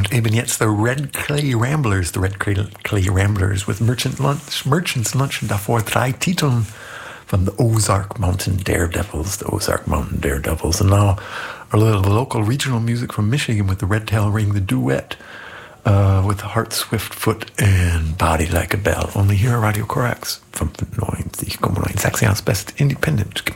Und eben jetzt the Red Clay Ramblers with Merchant's Lunch und davor 3 Titeln von the Ozark Mountain Daredevils. And now a little local regional music from Michigan with the Red Tail Ring, the duet with Heart Swift Foot and Body Like a Bell. Only here at Radio Corax 95,9, Sachsen's best independent